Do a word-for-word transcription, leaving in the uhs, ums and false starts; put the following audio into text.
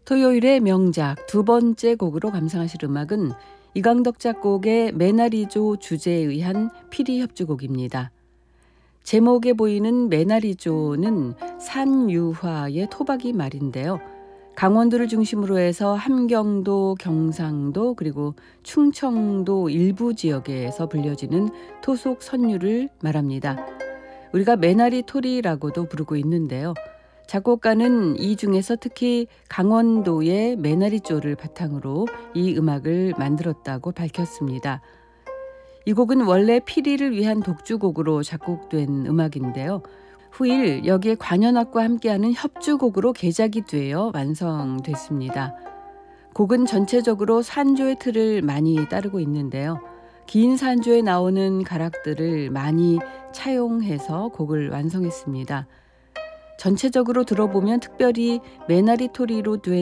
토요일의 명작 두 번째 곡으로 감상하실 음악은 이강덕 작곡의 메나리조 주제에 의한 피리 협주곡입니다. 제목에 보이는 메나리조는 산유화의 토박이 말인데요. 강원도를 중심으로 해서 함경도, 경상도 그리고 충청도 일부 지역에서 불려지는 토속 선유를 말합니다. 우리가 메나리 토리라고도 부르고 있는데요. 작곡가는 이 중에서 특히 강원도의 메나리조를 바탕으로 이 음악을 만들었다고 밝혔습니다. 이 곡은 원래 피리를 위한 독주곡으로 작곡된 음악인데요. 후일 여기에 관현악과 함께하는 협주곡으로 개작이 되어 완성됐습니다. 곡은 전체적으로 산조의 틀을 많이 따르고 있는데요. 긴 산조에 나오는 가락들을 많이 차용해서 곡을 완성했습니다. 전체적으로 들어보면 특별히 메나리 토리로 된